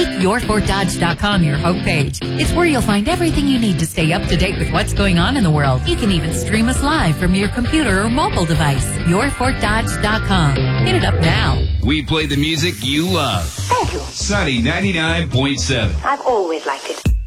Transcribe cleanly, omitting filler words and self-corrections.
Make YourFortDodge.com your homepage. It's where you'll find everything you need to stay up to date with what's going on in the world. You can even stream us live from your computer or mobile device. YourFortDodge.com. Hit it up now. We play the music you love. Thank you. Sunny 99.7. I've always liked it.